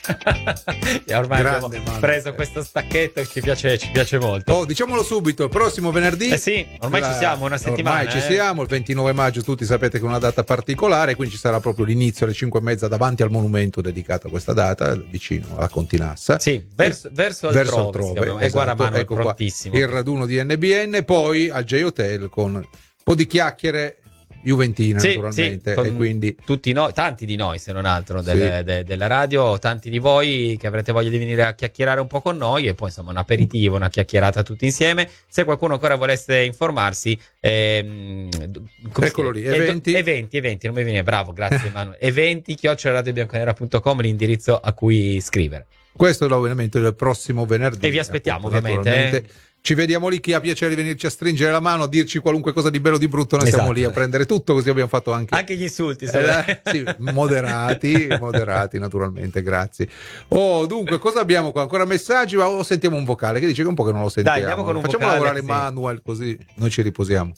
E ormai Grande abbiamo Manu. preso questo stacchetto che ci piace molto. Oh, diciamolo subito, il prossimo venerdì. Sì, ormai ci siamo, una settimana. Ormai ci siamo, il 29 maggio, tutti sapete che è una data particolare, quindi ci sarà proprio l'inizio alle 5:30 davanti al monumento dedicato a questa data, vicino alla Continassa. Sì, verso altrove. Esatto, Guaramano ecco qua, prontissimo. il raduno di NBN, poi al J-Hotel con un po' di chiacchiere juventine, naturalmente, con e quindi tutti noi, tanti di noi se non altro della radio, tanti di voi che avrete voglia di venire a chiacchierare un po' con noi, e poi insomma un aperitivo, una chiacchierata tutti insieme. Se qualcuno ancora volesse informarsi, eccolo lì, eventi, non mi viene, bravo, grazie Manu. eventi@radiobianconera.com, l'indirizzo a cui scrivere. questo è l'avvenimento del prossimo venerdì E vi aspettiamo, appunto, ovviamente. Ci vediamo lì, chi ha piacere di venirci a stringere la mano, a dirci qualunque cosa di bello o di brutto, noi siamo lì a prendere tutto, così abbiamo fatto anche gli insulti, sì, moderati naturalmente, grazie. Dunque, cosa abbiamo qua? Ancora messaggi, ma sentiamo un vocale, che dice che un po' che non lo sentiamo. Dai, andiamo con un Facciamo vocale, lavorare sì. Manuel, così noi ci riposiamo.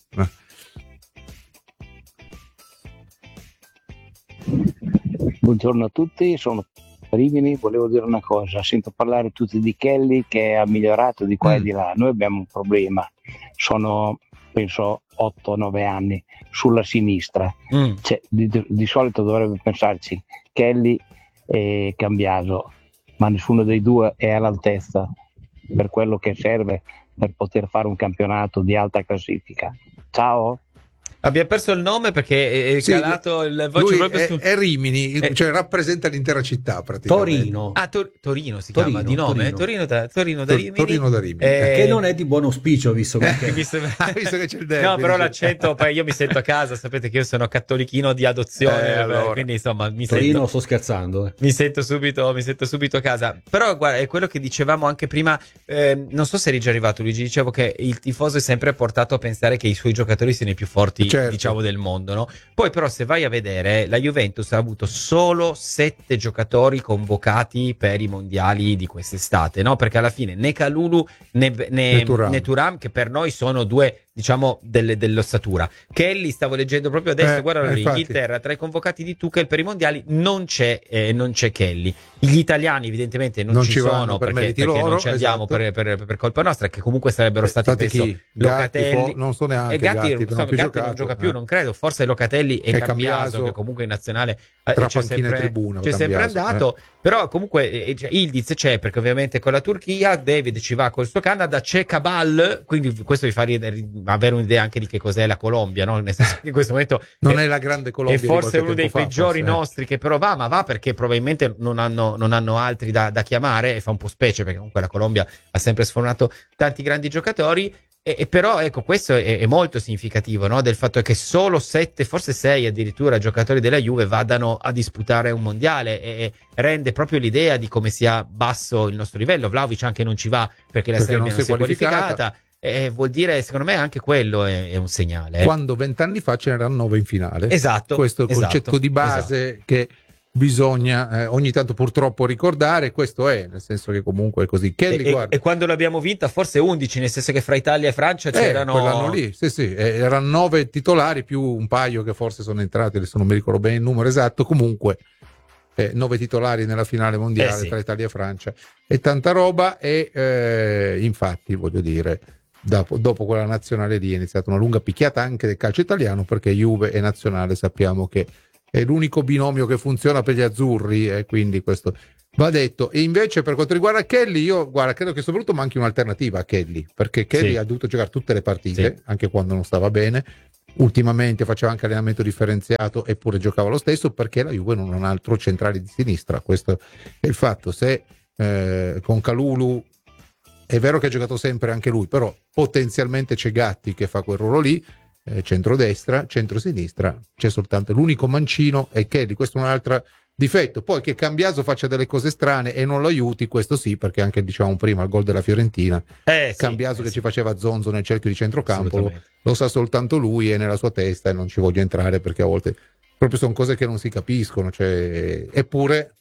Buongiorno a tutti, sono Rimini, volevo dire una cosa, sento parlare tutti di Kelly che ha migliorato di qua e di là, noi abbiamo un problema, sono penso 8-9 anni sulla sinistra, cioè, di solito dovrebbe pensarci Kelly e Cambiaso, ma nessuno dei due è all'altezza per quello che serve per poter fare un campionato di alta classifica. Ciao! Abbiamo perso il nome perché è calato il voce proprio è Rimini, cioè rappresenta l'intera città praticamente. Torino. Torino si chiama di nome. Torino da Rimini. Torino da Rimini. Che non è di buon auspicio, visto che visto che c'è il derby. No, però l'accento, poi io mi sento a casa, sapete che io sono cattolichino di adozione, allora. quindi insomma Torino, sto scherzando. Mi sento subito a casa. Però guarda, è quello che dicevamo anche prima, non so se eri già arrivato Luigi, dicevo che il tifoso è sempre portato a pensare che i suoi giocatori siano i più forti, diciamo, del mondo, no? Poi però se vai a vedere, la Juventus ha avuto solo 7 giocatori convocati per i mondiali di quest'estate, no? Perché alla fine né Kalulu né Thuram, che per noi sono due, diciamo, dell'ossatura. Kelly, stavo leggendo proprio adesso, guarda, l'Inghilterra tra i convocati di Tuchel per i mondiali non c'è Kelly. Gli italiani evidentemente non ci sono perché non ci andiamo, esatto. per colpa nostra, che comunque sarebbero stati penso Locatelli, non so neanche Gatti non gioca più, non credo, forse Locatelli e Cambiaso, che comunque in nazionale c'è sempre andato, però comunque Ildiz c'è perché ovviamente con la Turchia, David ci va col suo Canada, c'è Cabal, quindi questo vi fa avere un'idea anche di che cos'è la Colombia, no? Nel senso che in questo momento non è la grande Colombia, è forse uno dei peggiori nostri, che però va perché probabilmente non hanno altri da chiamare, e fa un po' specie perché comunque la Colombia ha sempre sfornato tanti grandi giocatori. E però ecco, questo è molto significativo, no? Del fatto che solo 7, forse 6 addirittura giocatori della Juve vadano a disputare un mondiale, e rende proprio l'idea di come sia basso il nostro livello. Vlahovic anche non ci va perché la Serbia non si è qualificata. Vuol dire, secondo me, anche quello è un segnale. Quando 20 anni fa ce n'erano 9 in finale. Esatto. Questo è il concetto di base che bisogna ogni tanto purtroppo ricordare, questo è, nel senso che comunque è così. E quando l'abbiamo vinta forse 11, nel senso che fra Italia e Francia c'erano quell'anno lì, erano 9 titolari più un paio che forse sono entrati, adesso non mi ricordo bene il numero esatto, comunque 9 titolari nella finale mondiale tra Italia e Francia, e tanta roba. E infatti voglio dire, dopo quella nazionale lì è iniziata una lunga picchiata anche del calcio italiano, perché Juve e nazionale sappiamo che è l'unico binomio che funziona per gli azzurri, e quindi questo va detto. E invece per quanto riguarda Kelly, io credo che soprattutto manchi un'alternativa a Kelly, perché Kelly ha dovuto giocare tutte le partite, anche quando non stava bene. Ultimamente faceva anche allenamento differenziato, eppure giocava lo stesso, perché la Juve non ha un altro centrale di sinistra. Questo è il fatto. Se con Kalulu è vero che ha giocato sempre anche lui, però potenzialmente c'è Gatti che fa quel ruolo lì, centrodestra, centrosinistra c'è soltanto l'unico mancino è Kelly. Questo è un altro difetto. Poi che Cambiaso faccia delle cose strane e non lo aiuti, questo sì, perché anche diciamo prima il gol della Fiorentina, Cambiaso che ci faceva zonzo nel cerchio di centrocampo, lo sa soltanto lui e nella sua testa, e non ci voglio entrare perché a volte proprio sono cose che non si capiscono, eppure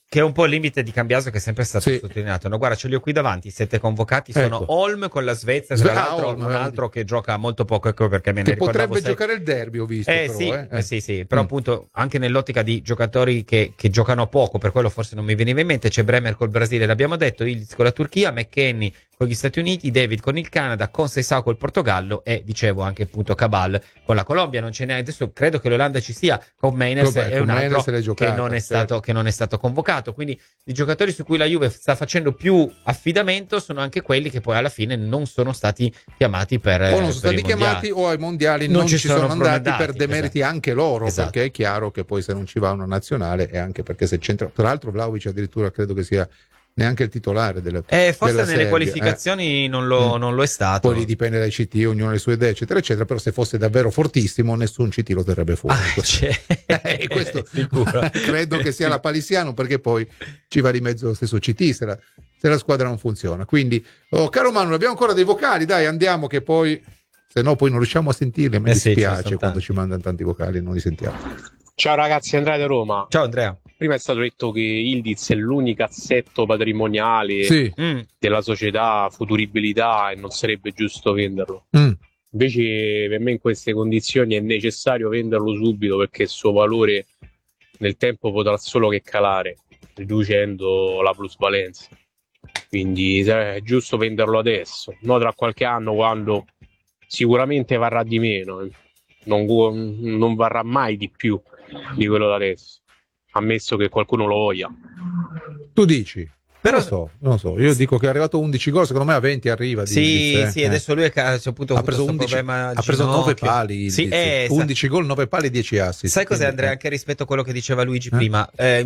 Che è un po' il limite di Cambiaso che è sempre stato sottolineato. No, guarda, ce li ho qui davanti, i 7 convocati sono Holm con la Svezia, tra l'altro un altro che gioca molto poco, ecco perché me ne ricordavo. Potrebbe giocare il derby, ho visto. Sì, però appunto anche nell'ottica di giocatori che giocano poco, per quello forse non mi veniva in mente, c'è Bremer col Brasile, l'abbiamo detto, Ildiz con la Turchia, McKennie con gli Stati Uniti, David con il Canada, Conceição col Portogallo e dicevo anche appunto Cabal con la Colombia. Non ce n'è adesso, credo che l'Olanda ci sia, con Meines è un altro che non è stato convocato, quindi i giocatori su cui la Juve sta facendo più affidamento sono anche quelli che poi alla fine non sono stati chiamati per o non sono stati chiamati o ai mondiali non ci sono andati per demeriti anche loro, perché è chiaro che poi se non ci va una nazionale è anche perché se c'entra, tra l'altro Vlahovic addirittura credo che sia neanche il titolare forse nelle Serbia, qualificazioni non lo è stato. Poi dipende dai CT, ognuno ha le sue idee eccetera eccetera, però se fosse davvero fortissimo nessun CT lo terrebbe fuori. Questo credo che sia la palissiano, perché poi ci va di mezzo lo stesso CT se la squadra non funziona. Quindi caro Manu, abbiamo ancora dei vocali, dai andiamo, che poi se no poi non riusciamo a sentirli, mi dispiace quando ci mandano tanti vocali e non li sentiamo. Ciao ragazzi, Andrea da Roma. Ciao Andrea. Prima è stato detto che Ildiz è l'unico assetto patrimoniale della società, futuribilità, e non sarebbe giusto venderlo. Invece per me in queste condizioni è necessario venderlo subito, perché il suo valore nel tempo potrà solo che calare, riducendo la plusvalenza. Quindi è giusto venderlo adesso, non tra qualche anno, quando sicuramente varrà di meno, non varrà mai di più di quello da adesso, ammesso che qualcuno lo voglia. Tu dici? Però non so, io dico che è arrivato 11 gol, secondo me a 20 arriva. Sì, adesso lui ha preso 11, ha preso 9 pali, 11 gol, 9 pali, 10 assist. Sai cos'è Andrea? Anche rispetto a quello che diceva Luigi prima,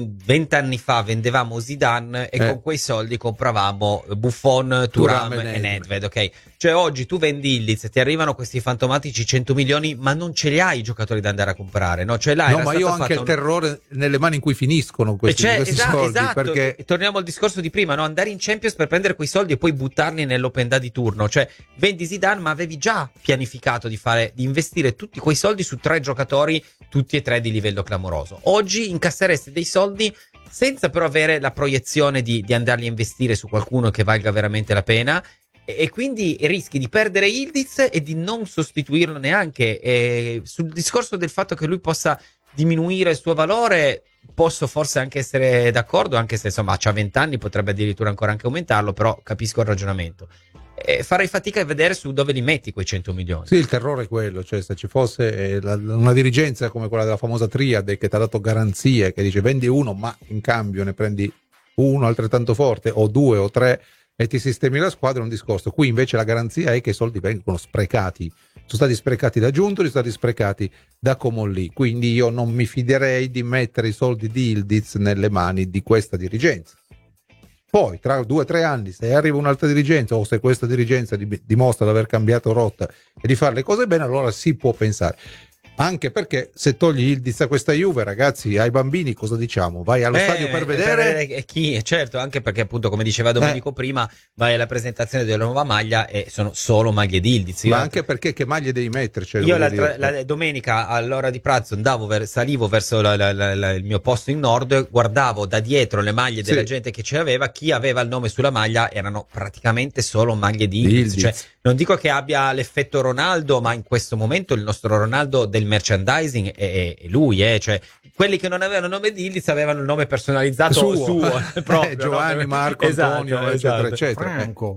20 anni fa vendevamo Zidane e con quei soldi compravamo Buffon, Thuram e Nedved, ok? Cioè oggi tu vendi Ildiz, ti arrivano questi fantomatici 100 milioni, ma non ce li hai i giocatori da andare a comprare, no? Cioè, ma io ho anche il terrore nelle mani in cui finiscono questi soldi, perché torniamo al discorso di prima, no? Andare in Champions per prendere quei soldi e poi buttarli nell'open day di turno. Cioè vendi Zidane, ma avevi già pianificato di investire tutti quei soldi su 3 giocatori, tutti e 3 di livello clamoroso. Oggi incasseresti dei soldi senza però avere la proiezione di andarli a investire su qualcuno che valga veramente la pena, e quindi rischi di perdere Ildiz e di non sostituirlo neanche. Sul discorso del fatto che lui possa diminuire il suo valore posso forse anche essere d'accordo, anche se insomma c'ha 20 anni, potrebbe addirittura ancora anche aumentarlo, però capisco il ragionamento. Farei fatica a vedere su dove li metti quei 100 milioni. Sì, il terrore è quello, cioè se ci fosse una dirigenza come quella della famosa triade che ti ha dato garanzie, che dice vendi uno ma in cambio ne prendi uno altrettanto forte o 2 o 3 e ti sistemi la squadra, è un discorso. Qui invece la garanzia è che i soldi vengono sprecati, sono stati sprecati da Giuntoli, sono stati sprecati da Comolli, quindi io non mi fiderei di mettere i soldi di Ildiz nelle mani di questa dirigenza. Poi tra 2 o 3 anni, se arriva un'altra dirigenza o se questa dirigenza dimostra di aver cambiato rotta e di fare le cose bene, allora si può pensare. Anche perché se togli Ildiz a questa Juve, ragazzi, ai bambini cosa diciamo? Vai allo stadio per vedere chi? Certo, anche perché appunto come diceva Domenico prima, vai alla presentazione della nuova maglia e sono solo maglie di Ildiz. Ma anche perché che maglie devi metterci? Io la domenica all'ora di pranzo salivo verso il mio posto in nord, guardavo da dietro le maglie della gente che ce l'aveva, chi aveva il nome sulla maglia erano praticamente solo maglie di Ildiz. Cioè, non dico che abbia l'effetto Ronaldo, ma in questo momento il nostro Ronaldo del merchandising è lui, cioè quelli che non avevano nome di Ildiz avevano il nome personalizzato suo proprio, Giovanni, Marco, Antonio, eccetera, eccetera. Franco.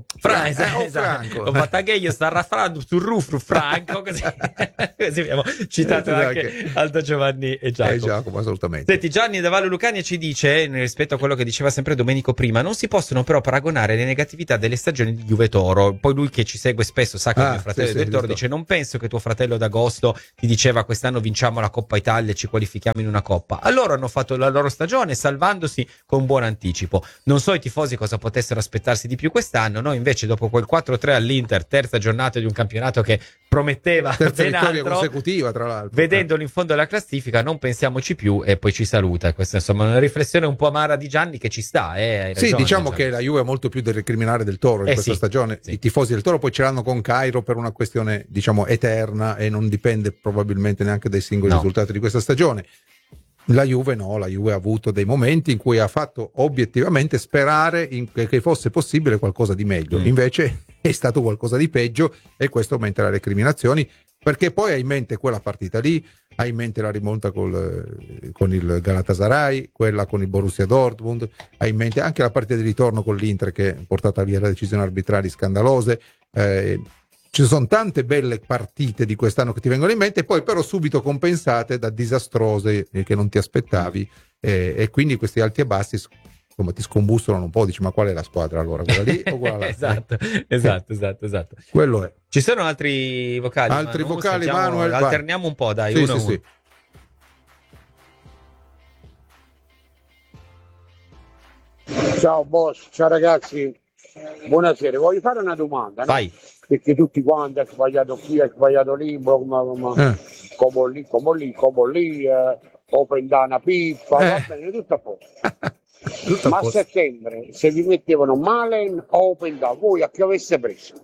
Esatto. Battagheio sta raffrando sul rufru Franco, così abbiamo citato anche Aldo, Giovanni e Giacomo. Assolutamente. Senti, Gianni da Valle Lucania ci dice, rispetto a quello che diceva sempre Domenico prima, non si possono però paragonare le negatività delle stagioni di Juve Toro. Poi lui che ci segue spesso sa che mio fratello del Toro dice non penso che tuo fratello d'agosto ti diceva quest'anno vinciamo la Coppa Italia e ci qualifichiamo in una Coppa. Allora hanno fatto la loro stagione salvandosi con buon anticipo. Non so i tifosi cosa potessero aspettarsi di più quest'anno, noi invece dopo quel 4-3 all'Inter, terza giornata di un campionato che prometteva terza ben vittoria altro, consecutiva tra l'altro, vedendolo in fondo alla classifica non pensiamoci più e poi ci saluta. Questa insomma è una riflessione un po' amara di Gianni che ci sta, hai ragione, sì, diciamo Gianni. Che la Juve è molto più del recriminare del Toro in questa stagione. I tifosi del Toro poi ce l'hanno con Cairo per una questione diciamo eterna e non dipende probabilmente neanche dai singoli risultati di questa stagione. La Juve no, la Juve ha avuto dei momenti in cui ha fatto obiettivamente sperare che fosse possibile qualcosa di meglio, invece è stato qualcosa di peggio, e questo aumenta le recriminazioni, perché poi hai in mente quella partita lì, hai in mente la rimonta con il Galatasaray, quella con il Borussia Dortmund, hai in mente anche la partita di ritorno con l'Inter che è portata via da decisioni arbitrali scandalose. Ci sono tante belle partite di quest'anno che ti vengono in mente, poi però subito compensate da disastrose che non ti aspettavi, e quindi questi alti e bassi insomma ti scombussolano un po', dici ma qual è la squadra allora, quella lì o quella là? esatto. Quello è. Ci sono altri vocali? Altri vocali, Manuel? Alterniamo un po', dai, sì, uno. Sì. Ciao boss, ciao ragazzi, buonasera, voglio fare una domanda, no? Vai. Perché tutti quanti hanno sbagliato qui, hanno sbagliato lì, come lì, open dana pippa, va bene, tutto a posto. Ma a settembre se vi mettevano Malen o open down, voi a chi avesse preso?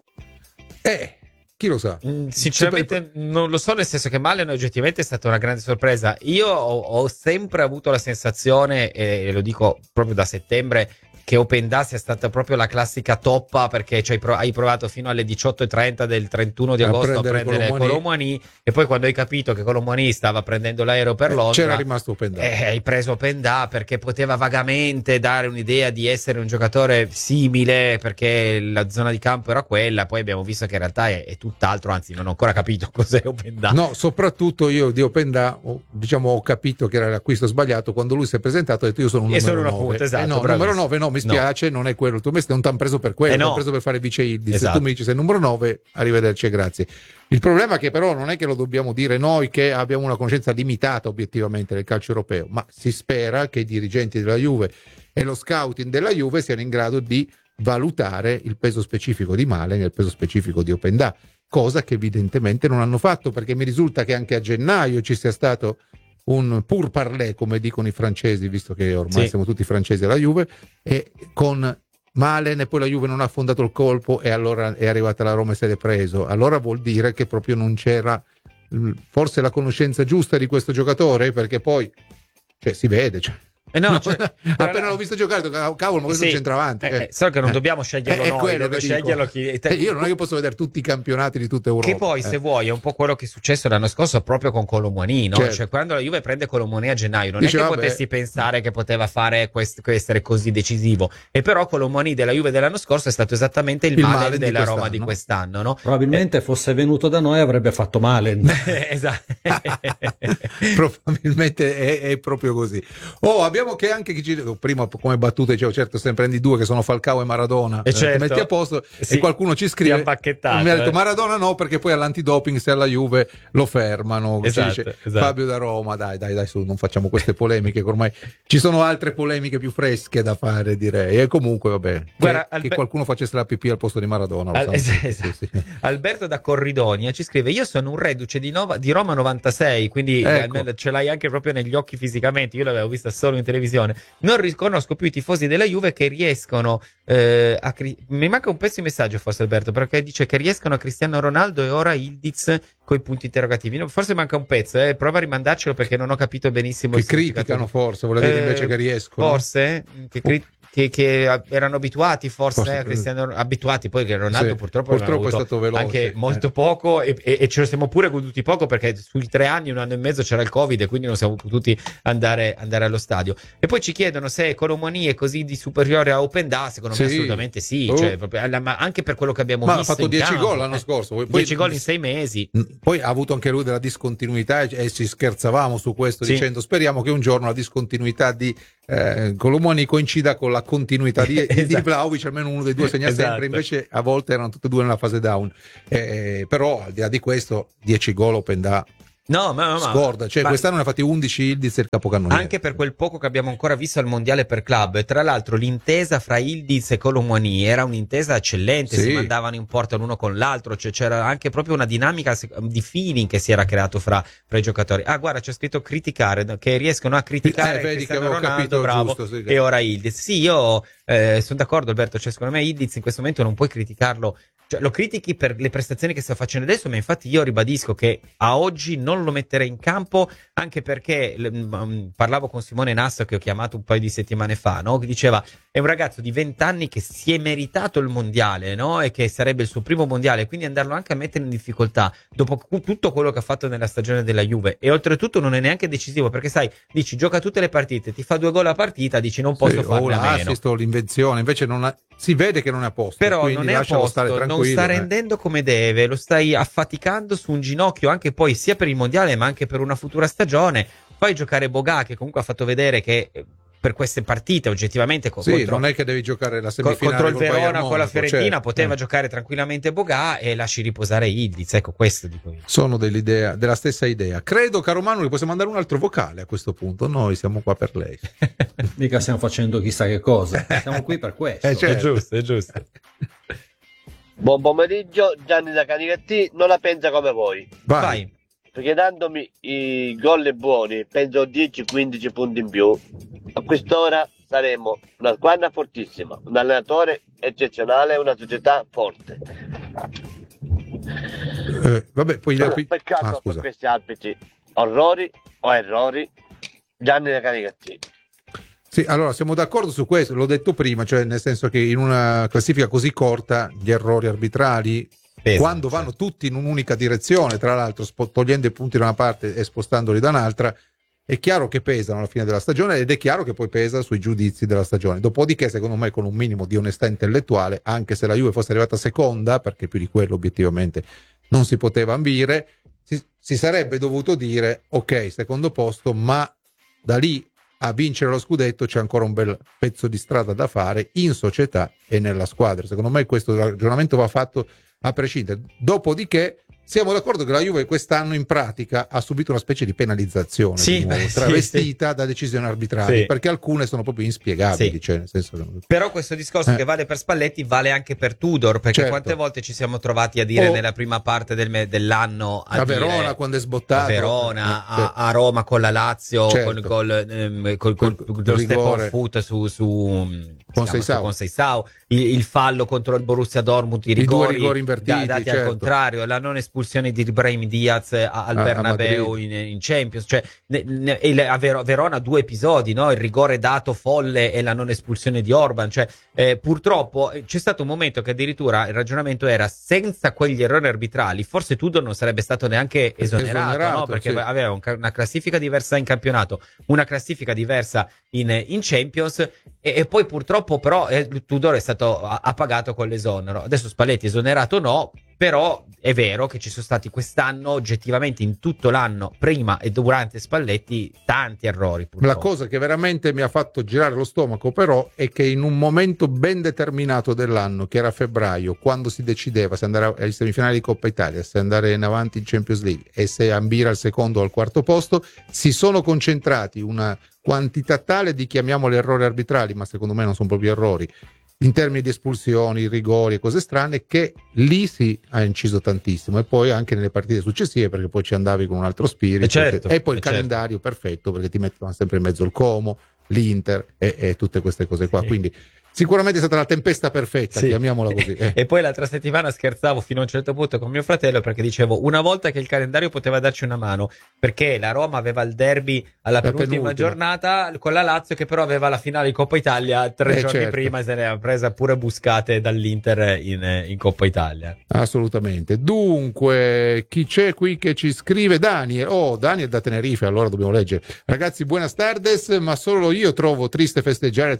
Chi lo sa? Sinceramente non lo so, nel senso che Malen oggettivamente è stata una grande sorpresa. Io ho sempre avuto la sensazione, e lo dico proprio da settembre, che Open Da sia stata proprio la classica toppa, perché hai provato fino alle 18:30 del 31 di agosto a prendere Colomboani, e poi quando hai capito che Colomboani stava prendendo l'aereo per Londra, c'era rimasto Open Da. Hai preso Open Da perché poteva vagamente dare un'idea di essere un giocatore simile, perché la zona di campo era quella. Poi abbiamo visto che in realtà è tutt'altro, anzi non ho ancora capito cos'è Open Da. No, soprattutto io di Open Da ho capito che era l'acquisto sbagliato quando lui si è presentato, ho detto io sono un numero 9. Punta, esatto, numero 9 no, mi spiace, non è quello il tuo mestiere, non ti hanno preso per quello, ti hanno preso per fare vice Ildiz. Esatto. Se tu mi dici sei numero 9, arrivederci e grazie. Il problema è che però non è che lo dobbiamo dire noi che abbiamo una conoscenza limitata obiettivamente del calcio europeo, ma si spera che i dirigenti della Juve e lo scouting della Juve siano in grado di valutare il peso specifico di Malen e il peso specifico di Open Da, cosa che evidentemente non hanno fatto, perché mi risulta che anche a gennaio ci sia stato un pur parler, come dicono i francesi, visto che ormai siamo tutti francesi alla Juve, e con Malen, e poi la Juve non ha affondato il colpo e allora è arrivata la Roma e se l'è preso. Allora vuol dire che proprio non c'era forse la conoscenza giusta di questo giocatore, perché poi si vede, appena l'ho visto giocare, cavolo, ma questo è un centravanti. So che non dobbiamo sceglierlo noi, deve sceglierlo chi. Io non è che posso vedere tutti i campionati di tutta Europa. Che poi, se vuoi, è un po' quello che è successo l'anno scorso proprio con Colomboani, no? Certo. Cioè, quando la Juve prende Colomboani a gennaio, non è che potessi pensare che poteva fare essere così decisivo. E però Colomboani della Juve dell'anno scorso è stato esattamente il Malen della Roma di quest'anno, no? Probabilmente fosse venuto da noi avrebbe fatto Malen. Esatto. Probabilmente è proprio così. Abbiamo che anche prima come battute dicevo, certo, se ne prendi due che sono Falcao e Maradona, certo. Metti a posto, e qualcuno ci scrive, mi ha detto Maradona no, perché poi all'antidoping se alla Juve lo fermano. Esatto. Fabio da Roma, dai su, non facciamo queste polemiche, che ormai ci sono altre polemiche più fresche da fare, direi. E comunque vabbè, che qualcuno facesse la pipì al posto di Maradona. Sì. Alberto da Corridonia ci scrive: io sono un reduce di Roma 96, quindi ce l'hai anche proprio negli occhi fisicamente. Io l'avevo vista solo in televisione. Non riconosco più i tifosi della Juve che riescono mi manca un pezzo di messaggio forse, Alberto, perché dice che riescono a Cristiano Ronaldo e ora Ildiz coi punti interrogativi. No, forse manca un pezzo, prova a rimandarcelo perché non ho capito benissimo. Che criticano forse, vuole dire invece che riescono. Forse che erano abituati forse a Cristiano, abituati, poi che Ronaldo purtroppo è stato veloce, anche molto poco e ce lo siamo pure goduti poco, perché sui 3 anni, 1 anno e mezzo c'era il Covid e quindi non siamo potuti andare allo stadio. E poi ci chiedono se Colomboani è così di superiore a Open Da. Secondo me assolutamente sì, cioè, proprio, ma anche per quello che abbiamo visto. Ha fatto 10 gol l'anno scorso, 10 gol in 6 mesi. Poi ha avuto anche lui della discontinuità e ci scherzavamo su questo dicendo speriamo che un giorno la discontinuità di Colomboani coincida con la continuità di Vlahovic, almeno uno dei due segna sempre, invece a volte erano tutti e due nella fase down, però al di là di questo 10 gol Open Da. No, ma scorda, quest'anno ne ha fatti 11 Ildiz e il capocannoniere. Anche per quel poco che abbiamo ancora visto al mondiale per club. E tra l'altro l'intesa fra Ildiz e Colomboani era un'intesa eccellente, si mandavano in porta l'uno con l'altro, cioè c'era anche proprio una dinamica di feeling che si era creato fra i giocatori. Guarda, c'è scritto criticare, che riescono a criticare Cristiano Ronaldo, bravo, giusto, e ora Ildiz. Sì, io sono d'accordo, Alberto, secondo me Ildiz in questo momento non puoi criticarlo. cioè, lo critichi per le prestazioni che sta facendo adesso, ma infatti io ribadisco che a oggi non lo metterei in campo, anche perché parlavo con Simone Nasso, che ho chiamato un paio di settimane fa, no? Che diceva è un ragazzo di 20 anni che si è meritato il mondiale, no? E che sarebbe il suo primo mondiale, quindi andarlo anche a mettere in difficoltà dopo tutto quello che ha fatto nella stagione della Juve, e oltretutto non è neanche decisivo, perché sai, dici gioca tutte le partite, ti fa 2 gol a partita, dici non posso farne a meno. L'assist o l'invenzione, invece si vede che non è a posto, però non è a posto, non sta rendendo come deve, lo stai affaticando su un ginocchio anche poi sia per il mondiale ma anche per una futura stagione. Fai giocare Boga, che comunque ha fatto vedere che per queste partite oggettivamente non è che devi giocare la semifinale contro il Verona con la Fiorentina, certo. poteva giocare tranquillamente Boga e lasci riposare Ildiz, ecco, questo dico io. Sono della stessa idea. Credo, caro Manu, che possiamo mandare un altro vocale a questo punto, noi siamo qua per lei. Mica stiamo facendo chissà che cosa, siamo qui per questo. Certo. È giusto. Buon pomeriggio, Gianni da Canicattì, non la pensa come voi. Vai. Perché dandomi i gol buoni, penso 10-15 punti in più, a quest'ora saremo una squadra fortissima, un allenatore eccezionale, una società forte. Vabbè, poi peccato per questi arbitri, orrori o errori, Gianni da Canicattì. Sì, allora siamo d'accordo su questo, l'ho detto prima, cioè nel senso che in una classifica così corta gli errori arbitrali quando vanno tutti in un'unica direzione, tra l'altro togliendo i punti da una parte e spostandoli da un'altra, è chiaro che pesano alla fine della stagione, ed è chiaro che poi pesa sui giudizi della stagione. Dopodiché, secondo me, con un minimo di onestà intellettuale, anche se la Juve fosse arrivata seconda, perché più di quello obiettivamente non si poteva ambire, si sarebbe dovuto dire ok, secondo posto, ma da lì a vincere lo scudetto c'è ancora un bel pezzo di strada da fare in società e nella squadra. Secondo me questo ragionamento va fatto a prescindere. Dopodiché siamo d'accordo che la Juve quest'anno in pratica ha subito una specie di penalizzazione, travestita da decisioni arbitrali, perché alcune sono proprio inspiegabili. Cioè, nel senso che... Però questo discorso che vale per Spalletti vale anche per Tudor, perché quante volte ci siamo trovati a dire nella prima parte dell'anno a Verona quando è sbottato, a Verona, a Roma con la Lazio, con lo step on foot con Seisao, il fallo contro il Borussia Dortmund, i due rigori invertiti, dati al contrario, la non espulsione di Brahim Diaz al Bernabeu in Champions, cioè a Verona 2 episodi, no? Il rigore dato folle e la non espulsione di Orban, cioè purtroppo c'è stato un momento che addirittura il ragionamento era senza quegli errori arbitrali forse Tudor non sarebbe stato neanche esonerato, no? Perché aveva una classifica diversa in campionato, una classifica diversa in Champions e poi purtroppo però Tudor è stato appagato con l'esonero. Adesso Spalletti esonerato no, però è vero che ci sono stati quest'anno oggettivamente in tutto l'anno prima e durante Spalletti tanti errori purtroppo. La cosa che veramente mi ha fatto girare lo stomaco però è che in un momento ben determinato dell'anno, che era febbraio, quando si decideva se andare alle semifinali di Coppa Italia, se andare in avanti in Champions League e se ambire al secondo o al quarto posto, si sono concentrati una quantità tale di, chiamiamoli errori arbitrali, ma secondo me non sono proprio errori, in termini di espulsioni, rigori e cose strane, che lì si ha inciso tantissimo, e poi anche nelle partite successive, perché poi ci andavi con un altro spirito, e poi il calendario perfetto, perché ti mettono sempre in mezzo il Como, l'Inter e tutte queste cose qua, quindi sicuramente è stata la tempesta perfetta, chiamiamola così. E poi l'altra settimana scherzavo fino a un certo punto con mio fratello, perché dicevo una volta che il calendario poteva darci una mano, perché la Roma aveva il derby alla penultima giornata con la Lazio, che però aveva la finale di Coppa Italia 3 giorni prima e se ne ha presa pure buscate dall'Inter in Coppa Italia. Assolutamente. Dunque, chi c'è qui che ci scrive? Daniel da Tenerife, allora dobbiamo leggere. Ragazzi, buenas tardes, ma solo io trovo triste festeggiare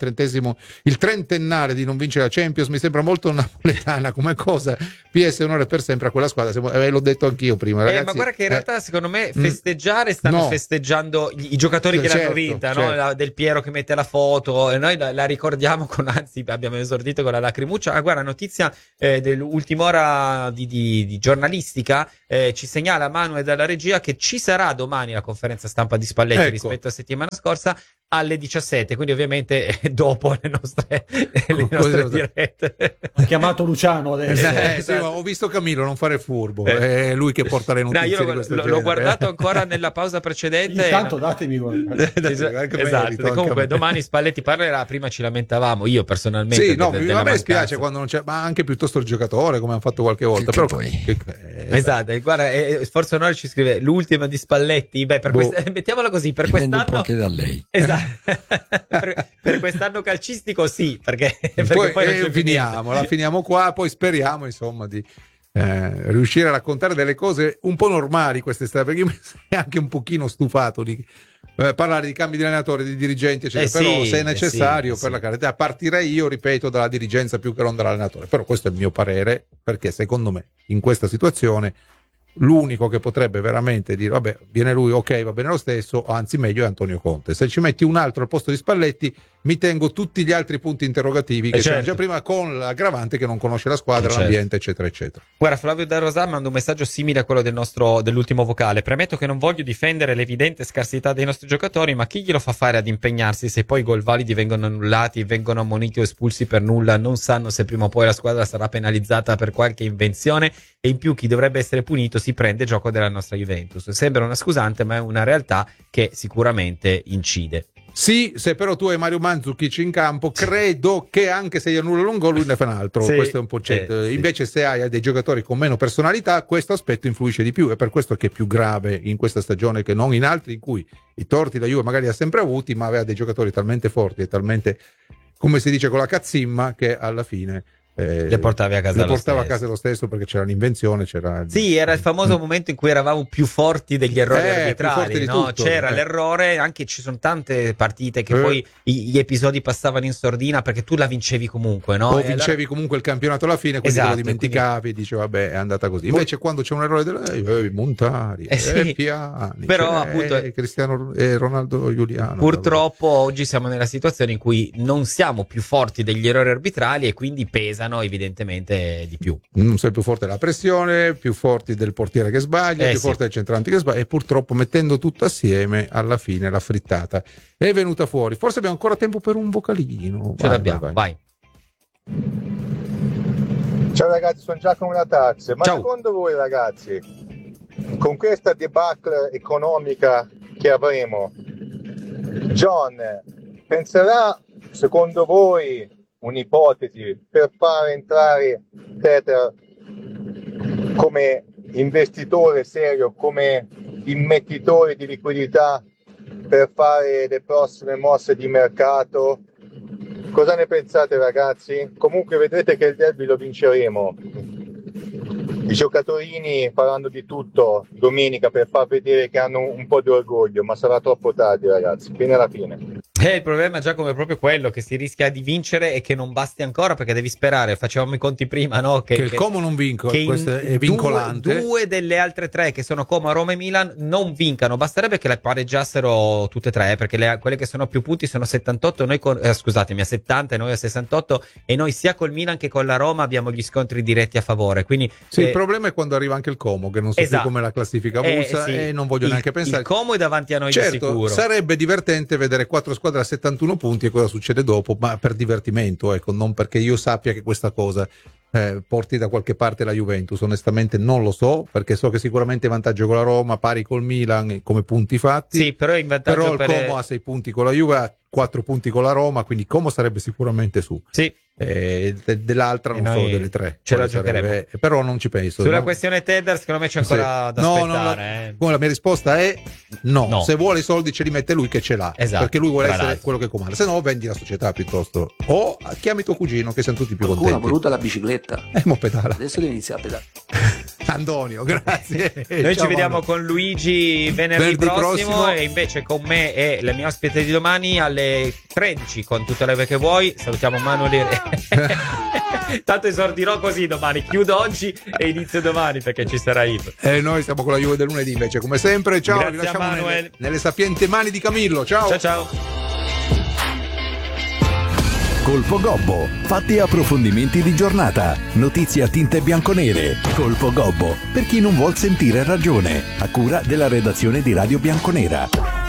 il trentennale di non vincere la Champions, mi sembra molto napoletana come cosa. PS onore per sempre a quella squadra, l'ho detto anch'io prima, ragazzi. Ma guarda che in realtà secondo me festeggiare stanno festeggiando i giocatori che l'hanno vinta, no? Del Piero che mette la foto e noi la ricordiamo anzi abbiamo esordito con la lacrimuccia. Guarda, notizia dell'ultima ora di giornalistica, ci segnala Manuel dalla regia che ci sarà domani la conferenza stampa di Spalletti rispetto a settimana scorsa, alle 17, quindi ovviamente dopo le nostre dirette. Ho chiamato Luciano adesso. Sì, ho visto Camillo, non fare furbo, è lui che porta le notizie. Io l'ho guardato ancora nella pausa precedente. Intanto datemi esatto. Comunque domani Spalletti parlerà, prima ci lamentavamo, io personalmente. Sì, no, a me spiace quando non c'è, ma anche piuttosto il giocatore, come hanno fatto qualche volta. Però esatto, guarda, Forza Onore ci scrive l'ultima di Spalletti, mettiamola così, per quest'anno anche da lei. Esatto. per quest'anno calcistico sì, perché poi la finiamo qua, poi speriamo insomma di riuscire a raccontare delle cose un po' normali quest'estate, perché io mi sono anche un pochino stufato di parlare di cambi di allenatore, di dirigenti eccetera, però se è necessario per la carità partirei io, ripeto, dalla dirigenza più che non dall'allenatore, però questo è il mio parere, perché secondo me in questa situazione l'unico che potrebbe veramente dire vabbè viene lui, ok, va bene lo stesso, anzi meglio è Antonio Conte. Se ci metti un altro al posto di Spalletti mi tengo tutti gli altri punti interrogativi che c'erano già prima, con l'aggravante che non conosce la squadra, l'ambiente eccetera eccetera. Guarda, Flavio da Rosà manda un messaggio simile a quello dell'ultimo vocale: premetto che non voglio difendere l'evidente scarsità dei nostri giocatori, ma chi glielo fa fare ad impegnarsi se poi i gol validi vengono annullati, vengono ammoniti o espulsi per nulla, non sanno se prima o poi la squadra sarà penalizzata per qualche invenzione, e in più chi dovrebbe essere punito si prende gioco della nostra Juventus. Sembra una scusante, ma è una realtà che sicuramente incide. Sì, se però tu hai Mario Mandzukic in campo, credo che anche se gli annullano un gol lui ne fa un altro, questo è un po' certo. Invece se hai dei giocatori con meno personalità, questo aspetto influisce di più, e per questo che è più grave in questa stagione che non in altri in cui i torti la Juve magari ha sempre avuti, ma aveva dei giocatori talmente forti e talmente, come si dice, con la cazzimma, che alla fine le portavi a casa lo stesso, perché c'era l'invenzione, era il famoso momento in cui eravamo più forti degli errori arbitrali, no? Tutto, c'era l'errore, anche ci sono tante partite che poi gli episodi passavano in sordina perché tu la vincevi comunque, no? O vincevi comunque il campionato alla fine, quindi lo dimenticavi e dici vabbè, è andata così. Invece quando c'è un errore Montari, Piani, però appunto Cristiano e Ronaldo Giuliano, purtroppo oggi siamo nella situazione in cui non siamo più forti degli errori arbitrali e quindi pesano evidentemente di più. Non sei più forte della pressione, più forti del portiere che sbaglia, più forte del centravanti che sbaglia, e purtroppo mettendo tutto assieme alla fine la frittata è venuta fuori. Forse abbiamo ancora tempo per un vocalino. Vai. Ciao ragazzi, sono Giacomo da Tax. Ma secondo voi ragazzi, con questa debacle economica che avremo, John penserà, secondo voi, un'ipotesi, per far entrare Teter come investitore serio, come immettitore di liquidità per fare le prossime mosse di mercato? Cosa ne pensate ragazzi? Comunque vedrete che il derby lo vinceremo. I giocatorini faranno di tutto domenica per far vedere che hanno un po' di orgoglio, ma sarà troppo tardi ragazzi, fino alla fine. Il problema, Giacomo, è proprio quello, che si rischia di vincere e che non basti ancora, perché devi sperare, facevamo i conti prima, no? Che il Como non vinca, questo è vincolante. Due delle altre tre, che sono Como, Roma e Milan, non vincano. Basterebbe che le pareggiassero tutte e tre, perché quelle che sono più punti sono 78, noi scusatemi, a 70 e noi a 68, e noi sia col Milan che con la Roma abbiamo gli scontri diretti a favore. Quindi il problema è quando arriva anche il Como, che non so più come la classifica avulsa, e non voglio neanche pensare. Il Como è davanti a noi di sicuro. Sarebbe divertente vedere 4 squadre a 71 punti e cosa succede dopo, ma per divertimento, ecco, non perché io sappia che questa cosa porti da qualche parte la Juventus. Onestamente non lo so, perché so che sicuramente è vantaggio con la Roma, pari col Milan come punti fatti. Sì, però il Como ha 6 punti con la Juve, ha 4 punti con la Roma, quindi Como sarebbe sicuramente su. Sì. Dell'altra non so, delle tre ce la giocheremo, però non ci penso. Sulla questione Tedder secondo me c'è ancora da aspettare. La mia risposta è no. Se vuole i soldi ce li mette lui che ce l'ha, perché lui vuole essere quello che comanda, se no vendi la società piuttosto, o chiami tuo cugino, che siamo tutti più contenti. Ha voluto la bicicletta, mo pedala. Adesso devi iniziare a pedalare. Antonio, grazie. Noi ci vediamo con Luigi venerdì prossimo, e invece con me e le mie ospite di domani alle 13 con tutte le ore che vuoi. Salutiamo Manuel. Tanto esordirò così domani, chiudo oggi e inizio domani perché ci sarà Yves. Noi siamo con la Juve del lunedì invece, come sempre. Ciao, grazie, vi lasciamo Manuel. nelle sapienti mani di Camillo. Ciao. Ciao. Colpo Gobbo, fatti e approfondimenti di giornata, notizie a tinte bianconere. Colpo Gobbo, per chi non vuol sentire ragione, a cura della redazione di Radio Bianconera.